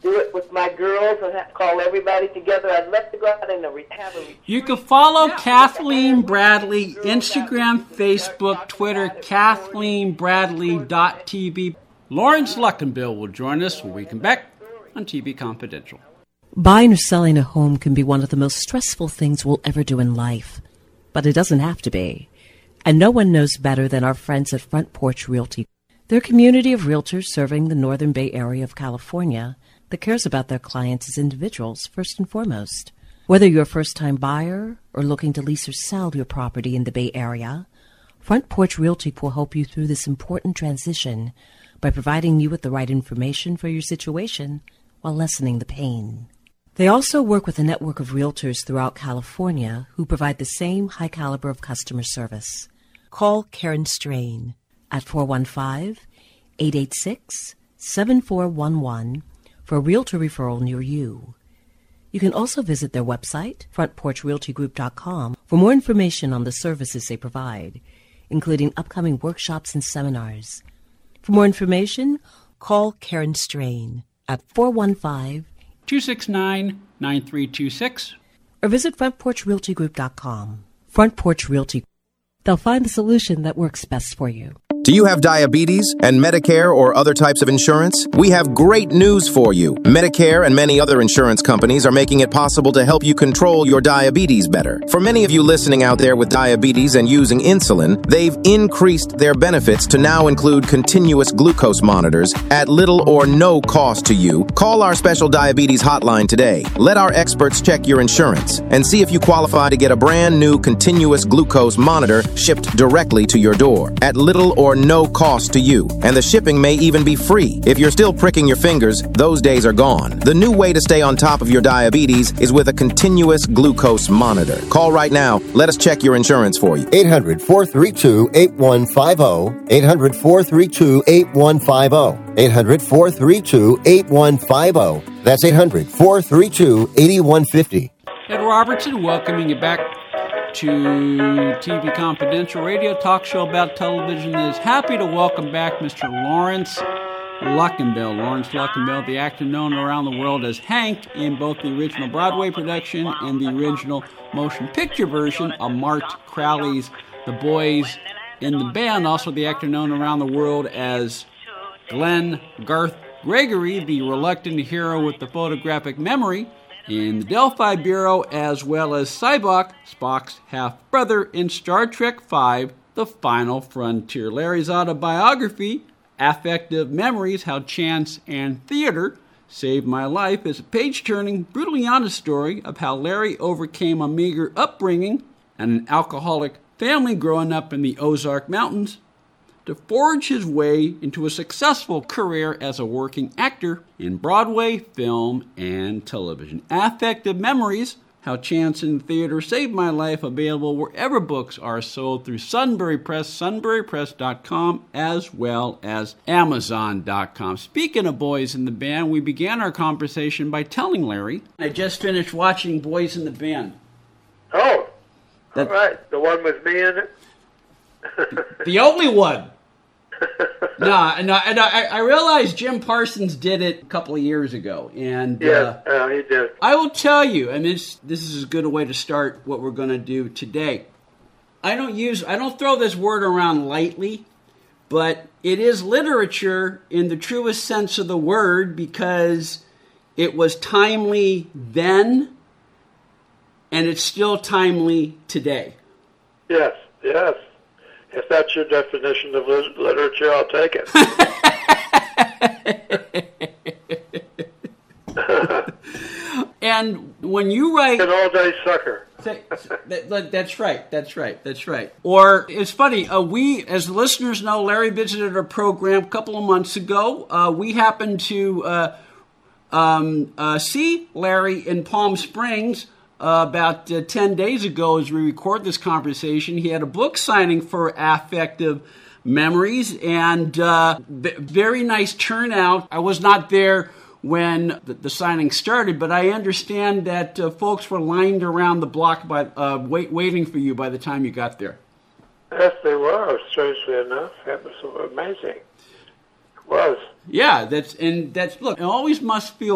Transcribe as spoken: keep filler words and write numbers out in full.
do it with my girls and have, call everybody together. I'd love to go out and have a retreat. You can follow Kathleen Bradley, Instagram, Facebook, Twitter, kathleen bradley dot t v. Lawrence Luckinbill will join us when we come back on T V Confidential. Buying or selling a home can be one of the most stressful things we'll ever do in life, but it doesn't have to be. And no one knows better than our friends at Front Porch Realty. They're a community of realtors serving the Northern Bay Area of California that cares about their clients as individuals first and foremost. Whether you're a first-time buyer or looking to lease or sell your property in the Bay Area, Front Porch Realty will help you through this important transition by providing you with the right information for your situation while lessening the pain. They also work with a network of realtors throughout California who provide the same high caliber of customer service. Call Karen Strain at four one five, eight eight six, seven four one one for a realtor referral near you. You can also visit their website, front porch realty group dot com, for more information on the services they provide, including upcoming workshops and seminars. For more information, call Karen Strain at four one five, two six nine, nine three two six or visit front porch realty group dot com. Front Porch Realty. They'll find the solution that works best for you. Do you have diabetes and Medicare or other types of insurance? We have great news for you. Medicare and many other insurance companies are making it possible to help you control your diabetes better. For many of you listening out there with diabetes and using insulin, they've increased their benefits to now include continuous glucose monitors at little or no cost to you. Call our special diabetes hotline today. Let our experts check your insurance and see if you qualify to get a brand new continuous glucose monitor shipped directly to your door at little or no cost to you, and the shipping may even be free. If you're still pricking your fingers, those days are gone. The new way to stay on top of your diabetes is with a continuous glucose monitor. Call right now. Let us check your insurance for you. eight hundred, four three two, eight one five zero. eight hundred, four three two, eight one five zero. eight hundred, four three two, eight one five zero. That's eight hundred, four three two, eight one five zero. Ed Robertson welcoming you back to T V Confidential Radio Talk Show about television. Is happy to welcome back Mister Lawrence Luckinbill. Lawrence Luckinbill, the actor known around the world as Hank in both the original Broadway production and the original motion picture version of Mart Crowley's The Boys in the Band. Also the actor known around the world as Glenn Garth Gregory, the reluctant hero with the photographic memory in the Delphi Bureau, as well as Sybok, Spock's half-brother in Star Trek five, The Final Frontier. Larry's autobiography, Affective Memories, How Chance and Theater Saved My Life, is a page-turning, brutally honest story of how Larry overcame a meager upbringing and an alcoholic family growing up in the Ozark Mountains to forge his way into a successful career as a working actor in Broadway, film, and television. Affective Memories, How Chance and Theater Saved My Life, available wherever books are sold through Sunbury Press, sunbury press dot com, as well as amazon dot com. Speaking of Boys in the Band, we began our conversation by telling Larry, I just finished watching Boys in the Band. Oh, that, all right. The one with me in it? The only one. no, no, and I, I realized Jim Parsons did it a couple of years ago, and yes, uh, uh, he did. I will tell you, and this this is as good a way to start what we're going to do today. I don't use, I don't throw this word around lightly, but it is literature in the truest sense of the word because it was timely then, and it's still timely today. Yes, yes. If that's your definition of literature, I'll take it. And when you write... An all-day sucker. that, that, that's right, that's right, that's right. Or, it's funny, uh, we, as listeners know, Larry visited our program a couple of months ago. Uh, we happened to uh, um, uh, see Larry in Palm Springs Uh, about uh, ten days ago as we record this conversation. He had a book signing for Affective Memories, and uh, b- very nice turnout. I was not there when the, the signing started, but I understand that uh, folks were lined around the block by, uh, wait, waiting for you by the time you got there. Yes, they were, strangely enough. That was amazing. It was. Yeah, that's and that's look, it always must feel